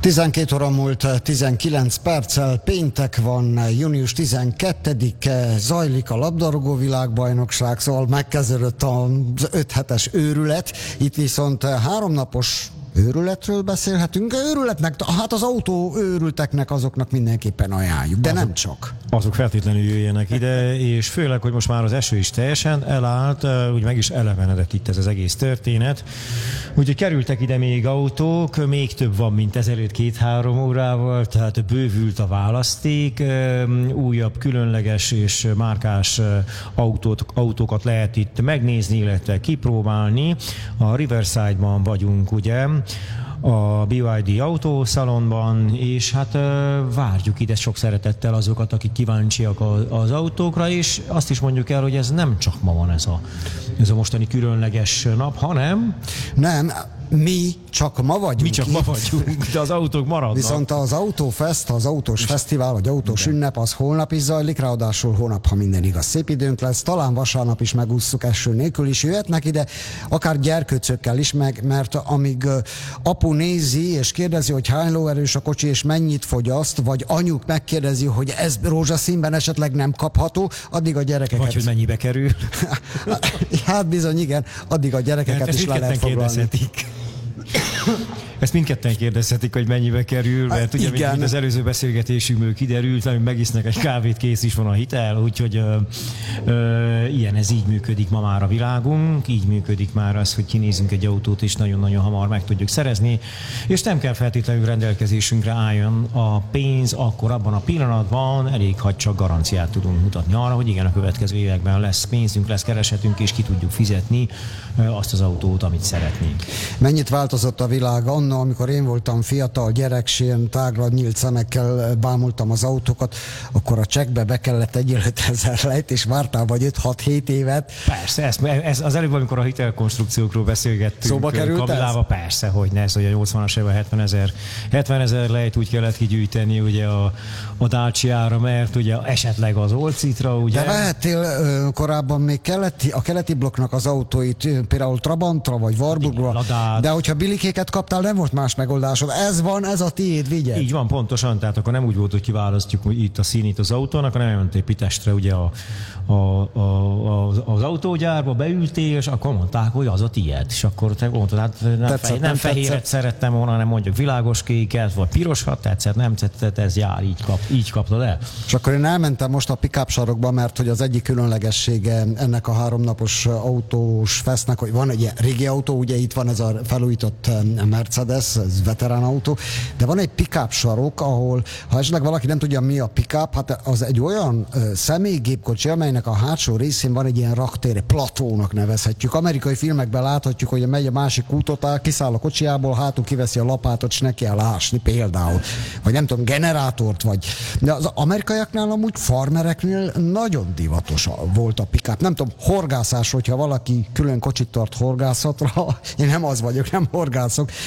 12 óra múlt 19 perccel, péntek van, június 12-e, zajlik a labdarúgó világbajnokság, szóval megkezdődött az 5 hetes őrület, itt viszont 3 napos őrületről beszélhetünk. Őrületnek, hát az autó őrülteknek azoknak mindenképpen ajánljuk, de nem csak. Azok feltétlenül jöjjenek ide, és főleg, hogy most már az eső is teljesen elállt, úgy meg is elevenedett itt ez az egész történet. Úgyhogy kerültek ide még autók, még több van, mint ezelőtt 2-3 órával, tehát bővült a választék, újabb, különleges és márkás autókat lehet itt megnézni, illetve kipróbálni. A Riverside-ban vagyunk, ugye, a BYD autószalonban, és hát várjuk ide sok szeretettel azokat, akik kíváncsiak az autókra, és azt is mondjuk el, hogy ez nem csak ma van ez a mostani különleges nap, hanem... Nem, mi csak ma vagyunk. Mi csak ma vagyunk, de az autók maradnak. Viszont az Autófest, az autós fesztivál, vagy autós ünnep, az holnap is zajlik, ráadásul holnap, ha minden igaz, szép időnk lesz, talán vasárnap is megússzuk eső nélkül is, jöhetnek ide, akár gyerkőcökkel is, mert amíg apu nézi és kérdezi, hogy hány lóerős a kocsi és mennyit fogyaszt, vagy anyuk megkérdezi, hogy ez rózsaszínben esetleg nem kapható, addig a gyerekeket... Vagy hogy mennyibe kerül. Hát bizony, igen, addig a gyerekeket is le lehet foglalni. Ezt mindketten kérdezhetik, hogy mennyibe kerül, mert ugye mint az előző beszélgetésünkből kiderült, hogy megisznek egy kávét, kész is van a hitel, úgyhogy ilyen, ez így működik ma már a világunk, így működik már az, hogy kinézünk egy autót, és nagyon-nagyon hamar meg tudjuk szerezni, és nem kell feltétlenül rendelkezésünkre álljon a pénz, akkor abban a pillanatban elég, ha csak garanciát tudunk mutatni arra, hogy igen, a következő években lesz pénzünk, lesz keresetünk, és ki tudjuk fizetni azt az autót, amit szeretnénk. Mennyit változott a világ annól, amikor én voltam fiatal gyerek, és ilyen tágra nyílt szemekkel bámultam az autókat, akkor a csekkbe be kellett 5000 lejt, és vártál vagy 5-6-7 évet. Persze, ez az előbb, amikor a hitelkonstrukciókról beszélgettünk. Szóba került Kabilába, ez? persze, hogy ne, ez, hogy a 80-as évben 70 ezer lejt úgy kellett kigyűjteni ugye a Dacia-ra, mert ugye esetleg az Olcitra, ugye. De vehettél korábban még a keleti blokknak az autóit, például Trabantra vagy Warburgra, de hogyha bilikéket kaptál, nem volt más megoldásod. Ez van, ez a tiéd, vigyed. Így van, pontosan, tehát akkor nem úgy volt, hogy kiválasztjuk itt a színét az autónak, hanem elmentél Pitestre ugye az autógyárba, beültél, és akkor mondták, hogy az a tiéd. És akkor te mondtad, hát nem fehéret szerettem volna, hanem mondjuk világos kéket, vagy pirosat tetszett, nem tetszett, ez jár, így kaptad el. És akkor én elmentem most a pick-up sarokba, mert hogy az egyik különlegessége ennek a 3 napos autós fesznek, hogy van egy ilyen régi autó, ugye itt van ez a felújított Mercedes, ez veterán autó, de van egy pick-up sarok, ahol, ha esetleg valaki nem tudja, mi a pick-up, hát az egy olyan személygépkocsi, amelynek a hátsó részén van egy ilyen raktér, egy platónak nevezhetjük. Amerikai filmekben láthatjuk, hogy megy a másik útot, kiszáll a kocsiából, hátul kiveszi a lapátot, és neki kell ásni például. Vagy nem tudom, generátort, vagy... De az amerikaiaknál amúgy farmereknél nagyon divatos volt a pick-up. Nem tudom, horgászás, hogyha valaki külön kocsit tart horgászatra, én nem az vagyok, nem horgászok,